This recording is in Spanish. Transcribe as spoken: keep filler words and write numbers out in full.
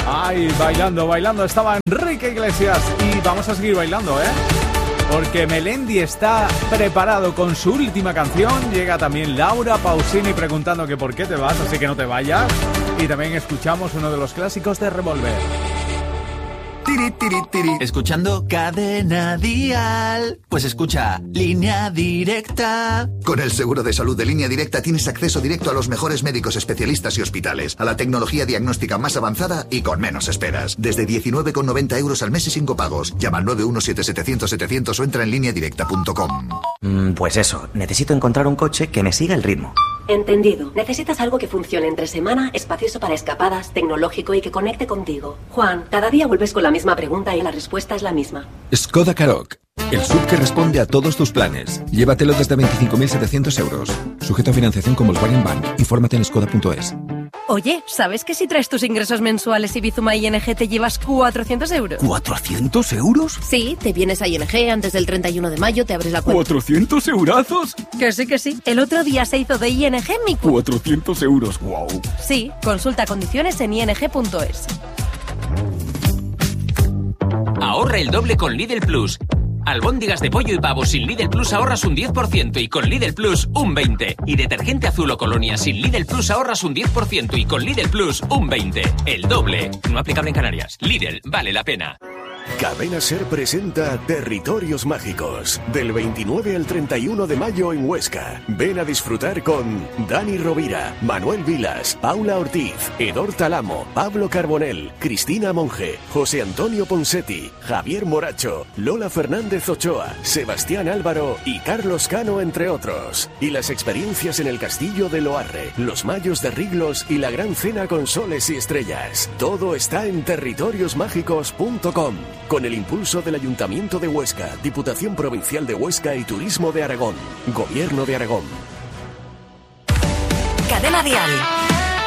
Ay, bailando, bailando estaba Enrique Iglesias. Y vamos a seguir bailando, ¿eh? Porque Melendi está preparado con su última canción. Llega también Laura Pausini preguntando que por qué te vas, así que no te vayas. Y también escuchamos uno de los clásicos de Revolver. Tiri, tiri, tiri. Escuchando Cadena Dial. Pues escucha Línea Directa. Con el seguro de salud de Línea Directa tienes acceso directo a los mejores médicos especialistas y hospitales, a la tecnología diagnóstica más avanzada y con menos esperas. Desde diecinueve con noventa euros al mes y sin copagos. Llama al nueve uno siete setecientos setecientos o entra en línea directa punto com. Mm, pues eso, necesito encontrar un coche que me siga el ritmo. Entendido. Necesitas algo que funcione entre semana, espacioso para escapadas, tecnológico y que conecte contigo. Juan, cada día vuelves con la misma pregunta y la respuesta es la misma. Skoda Karoq. El S U V que responde a todos tus planes. Llévatelo desde veinticinco mil setecientos euros. Sujeto a financiación con Volkswagen Bank. Infórmate en skoda punto es. Oye, ¿sabes que si traes tus ingresos mensuales y Bizuma I N G te llevas cuatrocientos euros? ¿cuatrocientos euros? Sí, te vienes a I N G antes del treinta y uno de mayo, te abres la cuenta. ¿cuatrocientos eurazos? Que sí, que sí. El otro día se hizo de I N G mi cuenta. cuatrocientos euros, wow. Sí, consulta condiciones en i n g punto es. Ahorra el doble con Lidl Plus. Albóndigas de pollo y pavo sin Lidl Plus ahorras un diez por ciento y con Lidl Plus un veinte por ciento. Y detergente azul o colonia sin Lidl Plus ahorras un diez por ciento y con Lidl Plus un veinte por ciento. El doble. No aplicable en Canarias. Lidl, vale la pena. Cadena Ser presenta Territorios Mágicos, del veintinueve al treinta y uno de mayo en Huesca. Ven a disfrutar con Dani Rovira, Manuel Vilas, Paula Ortiz, Edor Talamo, Pablo Carbonell, Cristina Monge, José Antonio Ponsetti, Javier Moracho, Lola Fernández Ochoa, Sebastián Álvaro y Carlos Cano, entre otros. Y las experiencias en el Castillo de Loarre, los Mayos de Riglos y la Gran Cena con Soles y Estrellas. Todo está en territorios mágicos punto com. Con el impulso del Ayuntamiento de Huesca, Diputación Provincial de Huesca y Turismo de Aragón. Gobierno de Aragón. Cadena Dial.